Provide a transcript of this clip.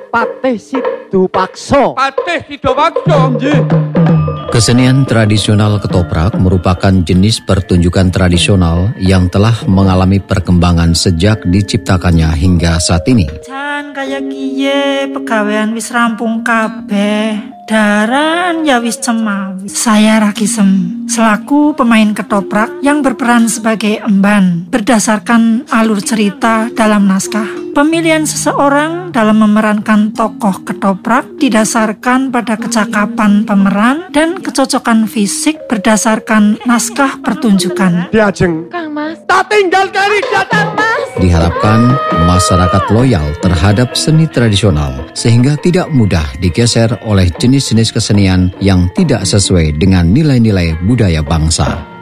Patih Sidopakso. Patih Sidopakso. Kesenian tradisional ketoprak merupakan jenis pertunjukan tradisional yang telah mengalami perkembangan sejak diciptakannya hingga saat ini. Jan kaya kiye pegawean wis rampung kabeh. Daran ya wis cemawis. Saya Rakisem, selaku pemain ketoprak yang berperan sebagai emban berdasarkan alur cerita dalam naskah. Pemilihan seseorang dalam memerankan tokoh ketoprak didasarkan pada kecakapan pemeran dan kecocokan fisik berdasarkan naskah pertunjukan. Diajeng Kang Mas. tak tinggal kali datang Mas. Diharapkan masyarakat loyal terhadap seni tradisional sehingga tidak mudah digeser oleh jenis-jenis kesenian yang tidak sesuai dengan nilai-nilai budaya bangsa.